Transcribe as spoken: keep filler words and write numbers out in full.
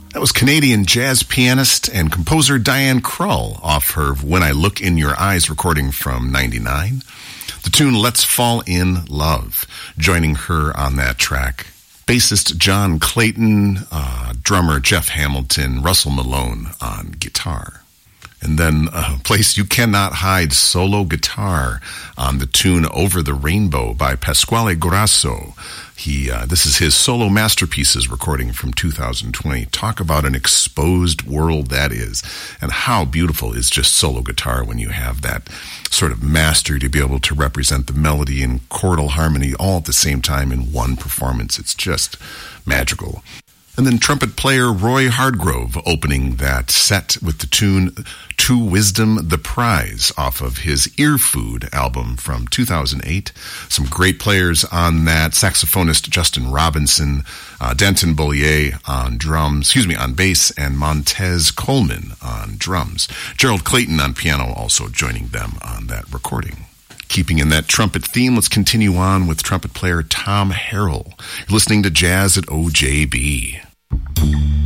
That was Canadian jazz pianist and composer Diane Krull off her When I Look in Your Eyes recording from ninety-nine. The tune Let's Fall in Love. Joining her on that track, bassist John Clayton, uh, drummer Jeff Hamilton, Russell Malone on guitar. And then a place you cannot hide, solo guitar on the tune Over the Rainbow by Pasquale Grasso. He, uh, this is his solo masterpieces recording from two thousand twenty. Talk about an exposed world that is, and how beautiful is just solo guitar when you have that sort of mastery to be able to represent the melody and chordal harmony all at the same time in one performance. It's just magical. And then trumpet player Roy Hardgrove opening that set with the tune To Wisdom the Prize off of his Ear Food album from two thousand eight. Some great players on that. Saxophonist Justin Robinson, uh, Danton Bollier on drums, excuse me, on bass, and Montez Coleman on drums. Gerald Clayton on piano also joining them on that recording. Keeping in that trumpet theme, let's continue on with trumpet player Tom Harrell. You're listening to Jazz at O J B.